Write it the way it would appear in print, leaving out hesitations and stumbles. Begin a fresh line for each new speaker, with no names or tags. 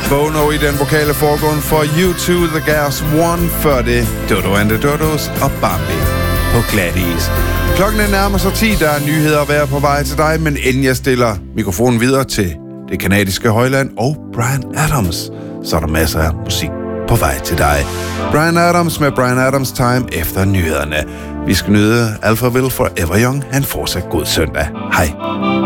Bono i den vokale forgrund for U2, The Gas One, før det Dodo and the Dodos og Bambi på glat is. Klokken er nærmer sig 10, der er nyheder at være på vej til dig, men inden jeg stiller mikrofonen videre til det kanadiske højland og Bryan Adams, så er der masser af musik på vej til dig. Bryan Adams med Bryan Adams Time efter nyhederne. Vi skal nyde Alphaville Forever Young. Han fortsat god søndag. Hej.